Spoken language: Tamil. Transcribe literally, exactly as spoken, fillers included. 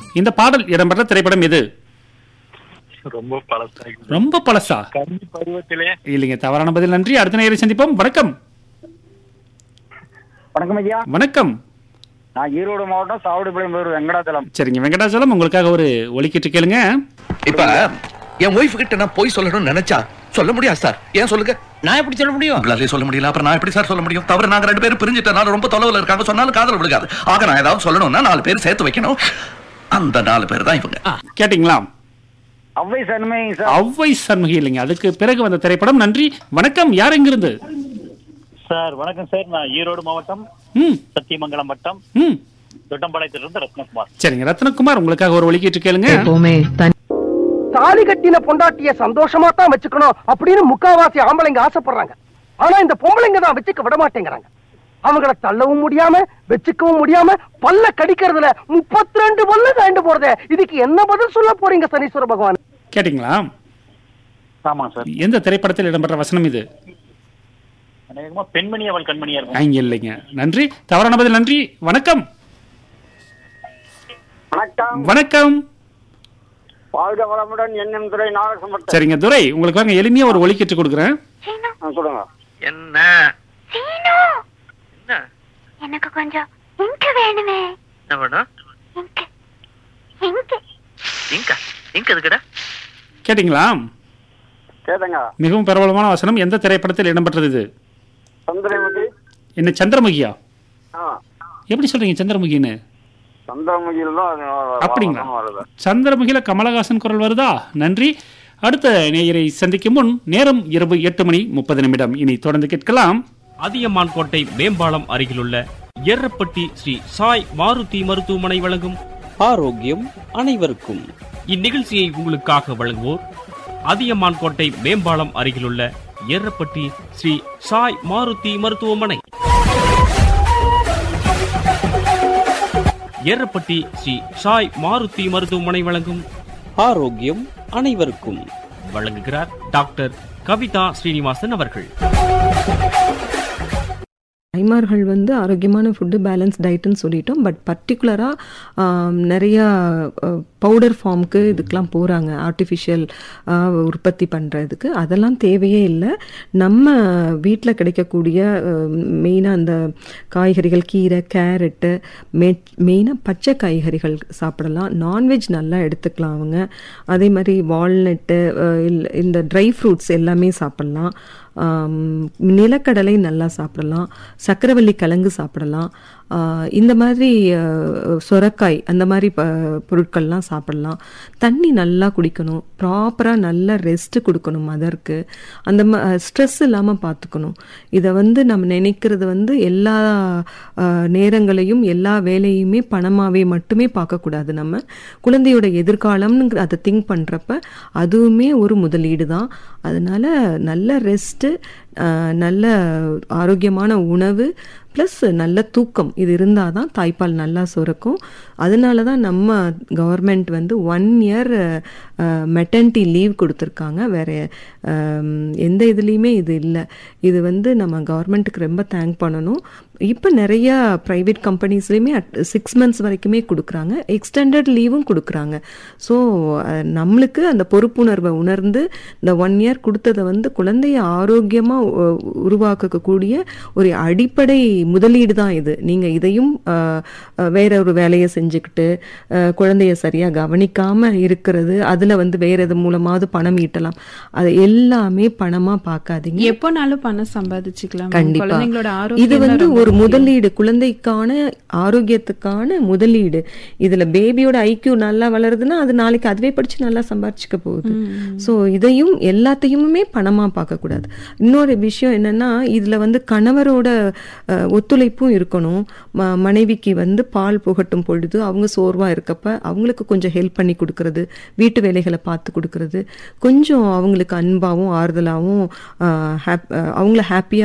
இந்த பாடல் இடம்பெற்ற திரைப்படம் எது? ரொம்ப பழசா ரொம்ப பழசா? கன்னி பருவத்திலே. இல்லைங்க, தவறான பதில். நன்றி. அடுத்த நேயரை சந்திப்போம். வணக்கம். வணக்கம் ஐயா. வணக்கம். நான் ஈரோடு மாவட்டம் சாவடிப்பாளையம் வெங்கடாச்சலம். சரிங்க வெங்கடாச்சலம், உங்களுக்காக ஒரு ஒலிக்கிட்டு கேளுங்க. இப்ப என் ஒய்ஃப் கிட்ட நான் போய் சொல்லணும்னு நினைச்சா சொல்ல முடியாது சார். ஏன் சொல்லுங்க? நான் எப்படி சொல்ல முடியும்? உங்களாலே சொல்ல முடியல, அப்புறம் நான் எப்படி சார் சொல்ல முடியும்? தவிர நாங்க ரெண்டு பேரும் பிரிஞ்சிட்டனால ரொம்ப தொலைவில் இருக்காங்க, சொன்னாலும் காதல் விழுகாது. ஆக நான் ஏதாவது சொல்லணும்னா நாலு பேர் சேர்த்து வைக்கணும். அந்த நாலு பேர் தான் இவங்க. கேட்டீங்களா? அவ்வை சண்முகி சார். அவ்வை சண்முகி இல்லைங்க, அதுக்கு பிறகு வந்த திரைப்படம். நன்றி. வணக்கம். யார் எங்கிருந்து? சார் வணக்கம் சார், நான் ஈரோடு மாவட்டம் ம் சத்தியமங்கலம் வட்டம் ம் தொட்டம்பாளையத்திலிருந்து ரத்னகுமார். சரிங்க ரத்னகுமார், உங்களுக்காக ஒரு ஒலிக்கிட்டு கேளுங்க. தாலி கட்டின பொண்டாட்டிய சந்தோஷமா தான் வச்சுக்கணும் அப்படின்னு முக்காவாசி ஆம்பளைங்க ஆசைப்படுறாங்க. ஆனா இந்த பொம்பளைங்க தான் வச்சுக்க விட மாட்டேங்கிறாங்க. அவங்கள தள்ளவும் முடியாம வச்சுக்கவும் முடியாம பல்ல கடிக்கிறதுல முப்பத்தி ரெண்டு பல்ல தாண்டு போறதே. இதுக்கு என்ன பதில் சொல்ல போறீங்க சனீஸ்வர பகவான்? கேட்டீங்களா? ஆமா சார். எந்த திரைப்படத்தில் இடம்பெற்ற வசனம் இது? அநேகமா பெண்மணி அவள் கண்மணியா இருக்கும். அங்க இல்லைங்க. நன்றி. தவறான பதில். நன்றி. வணக்கம். வணக்கம். வணக்கம். வாழ்க வளமுடன். எண்ணம் துறை நாகசமர்த்தன். சரிங்க துரை, உங்களுக்கு வாங்க எளிமையா ஒரு ஒலிக்கிட்டு கொடுக்குறேன். சொல்லுங்க. என்ன என்ன எனக்கு கொஞ்சம் இங்க வேணுமே. என்ன வேணும்? இங்க இங்க இங்க இங்க எதுக்குடா? கேட்டீங்களா? கேளுங்க. மிகவும் பிரபலமான வசனம் எந்த திரைப்படத்தில் இடம்பெற்றது இது? சந்திரமுகி. என்ன சந்திரமுகியா? ஆ, எப்படி சொல்றீங்க சந்திரமுகின்னு? சந்திரமுகியில் தான் அப்படிங்களா? வருது. சந்திரமுகில கமலஹாசன் குரல் வருதா? நன்றி. அடுத்த நேயரை சந்திக்கும் முன் நேரம் இரவு எட்டு மணி முப்பது நிமிடம். இனி தொடர்ந்து கேட்கலாம். அதியமான் கோட்டை மேம்பாலம் அருகிலுள்ள எர்ரப்பட்டி ஸ்ரீ சாய் மாருதி மருத்துவமனை வழங்கும் ஆரோக்கியம் அனைவருக்கும். இந்நிகழ்ச்சியை உங்களுக்காக வழங்குவோர் அதியமான் கோட்டை மேம்பாலம் அருகிலுள்ள எர்ரப்பட்டி ஸ்ரீ சாய் மாருதி மருத்துவமனை. எர்ரப்பட்டி ஸ்ரீ சாய் மாருதி மருத்துவமனை வழங்கும் ஆரோக்கியம் அனைவருக்கும். வழங்குகிறார் டாக்டர் கவிதா ஸ்ரீனிவாசன் அவர்கள். தாய்மார்கள் வந்து ஆரோக்கியமான ஃபுட்டு பேலன்ஸ் டயட்டுன்னு சொல்லிட்டோம். பட் பர்டிகுலராக நிறையா பவுடர் ஃபார்முக்கு இதுக்கெலாம் போகிறாங்க, ஆர்டிஃபிஷியல் உற்பத்தி பண்ணுறதுக்கு. அதெல்லாம் தேவையே இல்லை. நம்ம வீட்டில் கிடைக்கக்கூடிய மெயினாக அந்த காய்கறிகள், கீரை, கேரட்டு, மெ மெயினாக பச்சை காய்கறிகள் சாப்பிடலாம். நான்வெஜ் நல்லா எடுத்துக்கலாம் அவங்க. அதே மாதிரி வால்நட்டு, இந்த ட்ரை ஃப்ரூட்ஸ் எல்லாமே சாப்பிட்லாம். நிலக்கடலை நல்லா சாப்பிடலாம். சக்கரவள்ளி கிழங்கு சாப்பிடலாம். இந்த மாதிரி சொரக்காய் அந்த மாதிரி ப பொருட்கள்லாம் சாப்பிடலாம். தண்ணி நல்லா குடிக்கணும். ப்ராப்பராக நல்லா ரெஸ்ட்டு கொடுக்கணும் மதருக்கு. அந்த ம ஸ்ட்ரெஸ் இல்லாமல் பார்த்துக்கணும். இதை வந்து நம்ம நினைக்கிறது வந்து எல்லா நேரங்களையும் எல்லா வேலையுமே பணமாகவே மட்டுமே பார்க்கக்கூடாது. நம்ம குழந்தையோட எதிர்காலம்னு அதை திங்க் பண்ணுறப்ப அதுவுமே ஒரு முதலீடு தான். அதனால் நல்ல ரெஸ்ட்டு, நல்ல ஆரோக்கியமான உணவு ப்ளஸ் நல்ல தூக்கம், இது இருந்தால் தான் தாய்ப்பால் நல்லா சுரக்கும். அதனால தான் நம்ம கவர்மெண்ட் வந்து ஒன் இயர் மெட்டர்னிட்டி லீவ் கொடுத்துருக்காங்க. வேறு எந்த இதுலேயுமே இது இல்லை. இது வந்து நம்ம கவர்மெண்ட்டுக்கு ரொம்ப தேங்க் பண்ணணும். இப்போ நிறையா ப்ரைவேட் கம்பெனிஸ்லேயுமே அட் சிக்ஸ் மந்த்ஸ் வரைக்குமே கொடுக்குறாங்க. எக்ஸ்டெண்டட் லீவும் கொடுக்குறாங்க. ஸோ நம்மளுக்கு அந்த பொறுப்புணர்வை உணர்ந்து இந்த ஒன் இயர் கொடுத்ததை வந்து குழந்தைய ஆரோக்கியமாக உருவாக்கக்கூடிய ஒரு அடிப்படை முதலீடு தான் இது. நீங்கள் இதையும் வேற ஒரு வேலையை செஞ்சுக்கிட்டு குழந்தைய சரியாக கவனிக்காமல் இருக்கிறது, அதில் வந்து வேற எது மூலமாவது பணம் ஈட்டலாம், அது எல்லாமே பணமாக பார்க்காதீங்க. எப்போனாலும் பணம் சம்பாதிச்சுக்கலாம். கண்டிப்பாக இது வந்து ஒரு முதலீடு, குழந்தைக்கான ஆரோக்கியத்துக்கான முதலீடு. இதுல பேபியோட ஐக்கியூ நல்லா வளருதுன்னா அது நாளைக்கு அதுவே படிச்சு நல்லா சம்பாதிச்சுக்க போகுது. ஸோ இதையும் எல்லாத்தையுமே பணமா பார்க்க கூடாது. இன்னொரு விஷயம் என்னன்னா, இதுல வந்து கணவரோட ஒத்துழைப்பும் இருக்கணும். மனைவிக்கு வந்து பால் புகட்டும் பொழுது அவங்க சோர்வா இருக்கப்ப அவங்களுக்கு கொஞ்சம் ஹெல்ப் பண்ணி கொடுக்கறது, வீட்டு வேலைகளை பார்த்து கொடுக்கறது, கொஞ்சம் அவங்களுக்கு அன்பாவும் ஆறுதலாகவும் அவங்கள ஹாப்பியா